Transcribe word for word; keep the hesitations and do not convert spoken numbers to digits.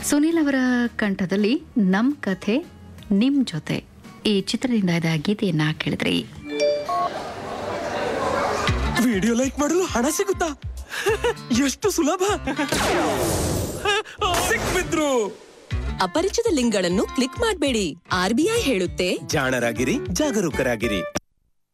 ಸುನೀಲ್ ಅವರ ಕಂಠದಲ್ಲಿ ನಮ್ ಕಥೆ ನಿಮ್ ಜೊತೆ ಈ ಚಿತ್ರದಿಂದ ಇದ್ದ ಗೀತೆಯನ್ನ ಕೇಳಿದ್ರಿ. ವಿಡಿಯೋ ಲೈಕ್ ಮಾಡಲು ಹಣ ಸಿಗುತ್ತಾ? ಎಷ್ಟು ಸುಲಭ! ಸಿಕ್ಬಿದ್ರು. ಅಪರಿಚಿತ ಲಿಂಕ್ಗಳನ್ನು ಕ್ಲಿಕ್ ಮಾಡಬೇಡಿ. ಆರ್ ಬಿ ಐ ಹೇಳುತ್ತೆ, ಜಾಣರಾಗಿರಿ, ಜಾಗರೂಕರಾಗಿರಿ.